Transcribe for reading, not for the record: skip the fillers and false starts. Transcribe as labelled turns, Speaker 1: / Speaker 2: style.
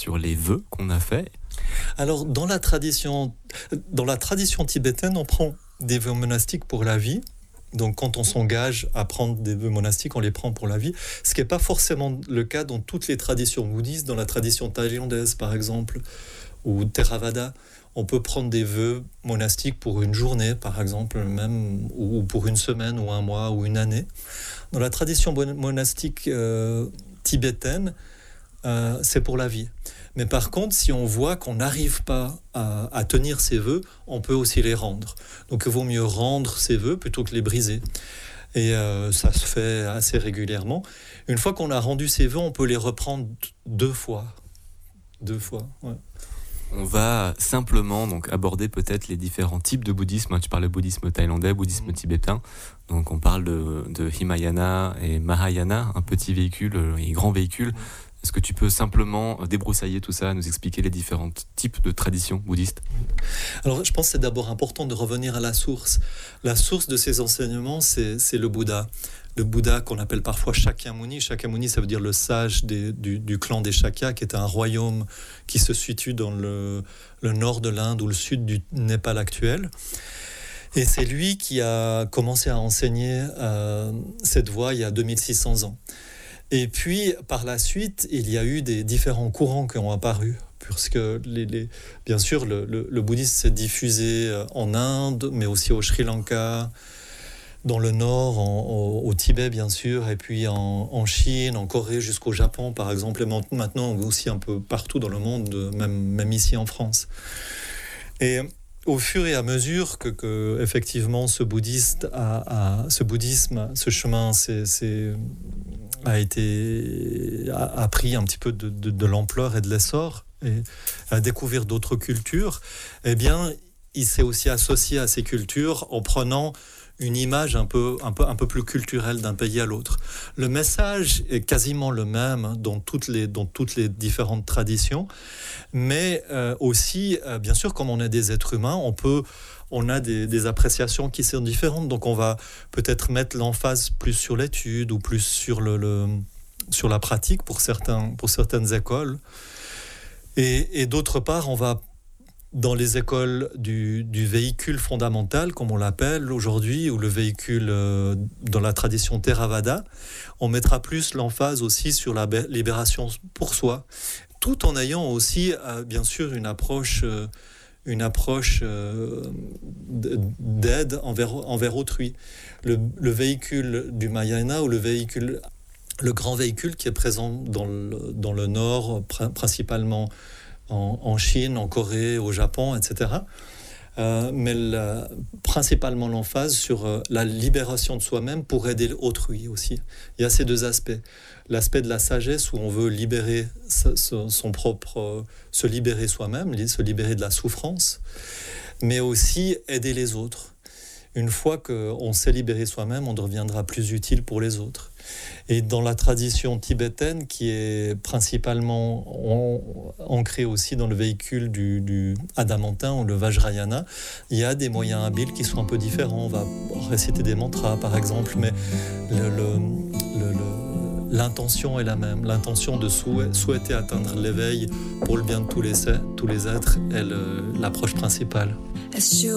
Speaker 1: sur les vœux qu'on a faits.
Speaker 2: Alors, dans la tradition tibétaine, on prend des vœux monastiques pour la vie. Donc, quand on s'engage à prendre des vœux monastiques, on les prend pour la vie. Ce qui n'est pas forcément le cas dans toutes les traditions bouddhistes. Dans la tradition thaïlandaise, par exemple, ou Theravada, on peut prendre des vœux monastiques pour une journée, par exemple, même, ou pour une semaine, ou un mois, ou une année. Dans la tradition monastique tibétaine, c'est pour la vie. Mais par contre, si on voit qu'on n'arrive pas à tenir ses vœux, on peut aussi les rendre. Donc il vaut mieux rendre ses vœux plutôt que les briser. Et ça se fait assez régulièrement. Une fois qu'on a rendu ses vœux, on peut les reprendre deux fois. Ouais.
Speaker 1: On va simplement donc aborder peut-être les différents types de bouddhisme. Tu parles de bouddhisme thaïlandais, bouddhisme tibétain. Donc on parle de Hinayana et Mahayana, un petit véhicule et grand véhicule. Est-ce que tu peux simplement débroussailler tout ça, nous expliquer les différents types de traditions bouddhistes ?
Speaker 2: Alors, je pense que c'est d'abord important de revenir à la source. La source de ces enseignements, c'est le Bouddha. Le Bouddha qu'on appelle parfois Shakyamuni. Shakyamuni, ça veut dire le sage du clan des Shakyas, qui est un royaume qui se situe dans le nord de l'Inde ou le sud du Népal actuel. Et c'est lui qui a commencé à enseigner cette voie il y a 2600 ans. Et puis, par la suite, il y a eu des différents courants qui ont apparu, puisque bien sûr, le bouddhisme s'est diffusé en Inde, mais aussi au Sri Lanka, dans le nord, au Tibet, bien sûr, et puis en Chine, en Corée, jusqu'au Japon, par exemple, et maintenant aussi un peu partout dans le monde, même ici en France. Et au fur et à mesure que effectivement, ce bouddhisme, ce chemin, a pris un petit peu de l'ampleur et de l'essor et à découvrir d'autres cultures, eh bien, il s'est aussi associé à ces cultures en prenant une image un peu plus culturelle d'un pays à l'autre. Le message est quasiment le même dans toutes les différentes traditions, mais aussi, bien sûr, comme on est des êtres humains, on a des appréciations qui sont différentes. Donc, on va peut-être mettre l'emphase plus sur l'étude ou plus sur sur la pratique pour certaines écoles. Et d'autre part, on va dans les écoles du véhicule fondamental, comme on l'appelle aujourd'hui, ou le véhicule dans la tradition Theravada, on mettra plus l'emphase aussi sur la libération pour soi, tout en ayant aussi, bien sûr, une approche d'aide envers autrui. Le véhicule du Mahayana ou le grand véhicule qui est présent dans le nord, principalement en Chine, en Corée, au Japon, etc. Mais principalement l'emphase sur la libération de soi-même pour aider autrui aussi. Il y a ces deux aspects. L'aspect de la sagesse où on veut libérer se libérer soi-même, se libérer de la souffrance, mais aussi aider les autres. Une fois qu'on s'est libéré soi-même, on deviendra plus utile pour les autres. Et dans la tradition tibétaine, qui est principalement ancrée aussi dans le véhicule du adamantin ou le vajrayana, il y a des moyens habiles qui sont un peu différents. On va réciter des mantras, par exemple, mais l'intention est la même. L'intention de souhaiter atteindre l'éveil pour le bien de tous les êtres est l'approche principale.